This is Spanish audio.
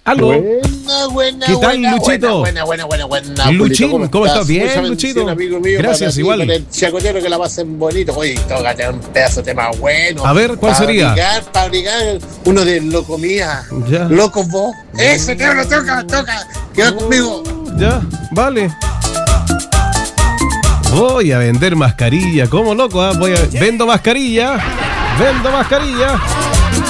Aló. Buena, ¿Qué tal, Luchito? Buena. Luchín, ¿cómo estás? Bien, Mucha Luchito. bendición, amigo mío, Gracias, para ti, igual. para el chacotero, que la pasen bonito. Oye, tócate un pedazo de tema bueno. A ver, ¿cuál sería? Para abrigar uno de Locomía. Ya. Locos vos. Ese tema lo toca. Queda conmigo. Ya, vale. Voy a vender mascarilla, como loco, ¿eh? Vendo mascarilla.